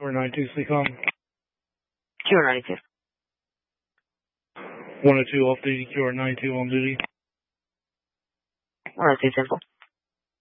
QR92, SLECOM. QR92. 102 off duty, QR92 on duty. 102 simple.